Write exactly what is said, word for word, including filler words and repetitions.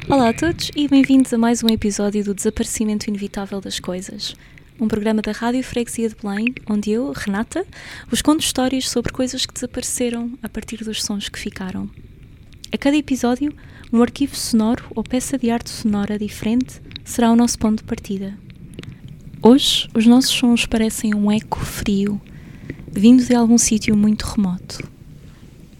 Olá a todos e bem-vindos a mais um episódio do Desaparecimento Inevitável das Coisas, um programa da Rádio Freguesia de Belém, onde eu, Renata, vos conto histórias sobre coisas que desapareceram a partir dos sons que ficaram. A cada episódio, um arquivo sonoro ou peça de arte sonora diferente será o nosso ponto de partida. Hoje, os nossos sons parecem um eco frio, vindo de algum sítio muito remoto.